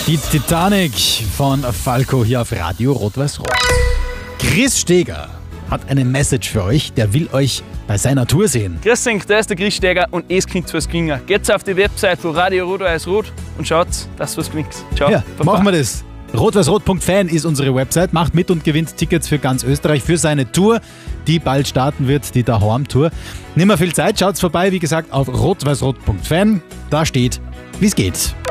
Die Titanic von Falco hier auf Radio Rot-Weiß-Rot. Chris Steger hat eine Message für euch, der will euch bei seiner Tour sehen. Grüß euch, da ist der Chris Steger und es klingt was klingen. Geht auf die Website von Radio Rot-Weiß-Rot und schaut, dass was klingt. Ciao. Ja, machen wir das. Rot-Weiß-Rot.fan ist unsere Website. Macht mit und gewinnt Tickets für ganz Österreich für seine Tour, die bald starten wird, die Daheim-Tour. Nicht mehr viel Zeit, schaut's vorbei, wie gesagt, auf Rot-Weiß-Rot.fan. Da steht, wie's geht.